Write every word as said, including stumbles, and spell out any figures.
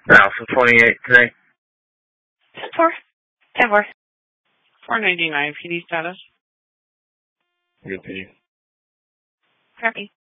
Alpha twenty-eight today. Four. Ten four. Four ninety nine. P D status. Good P D. Copy.